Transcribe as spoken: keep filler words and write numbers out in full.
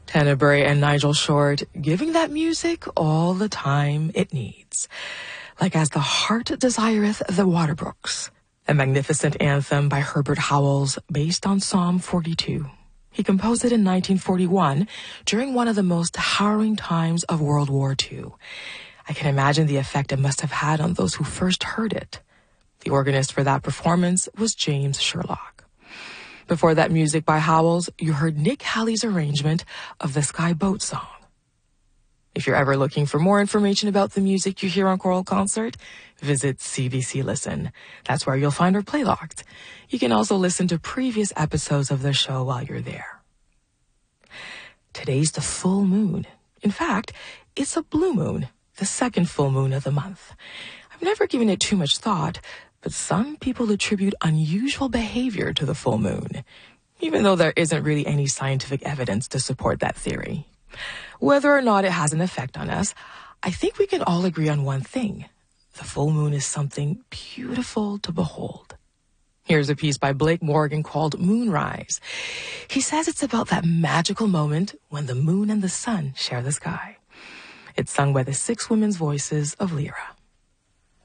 Tenebrae and Nigel Short giving that music all the time it needs. Like As the Heart Desireth the Waterbrooks, a magnificent anthem by Herbert Howells based on Psalm forty-two. He composed it in nineteen forty-one during one of the most harrowing times of World War Two. I can imagine the effect it must have had on those who first heard it. The organist for that performance was James Sherlock. Before that music by Howells, you heard Nick Halley's arrangement of the Sky Boat Song. If you're ever looking for more information about the music you hear on Choral Concert, visit C B C Listen. That's where you'll find our Playlocked. You can also listen to previous episodes of the show while you're there. Today's the full moon. In fact, it's a blue moon, the second full moon of the month. I've never given it too much thought, but some people attribute unusual behavior to the full moon, even though there isn't really any scientific evidence to support that theory. Whether or not it has an effect on us, I think we can all agree on one thing. The full moon is something beautiful to behold. Here's a piece by Blake Morgan called Moonrise. He says it's about that magical moment when the moon and the sun share the sky. It's sung by the six women's voices of Lyra.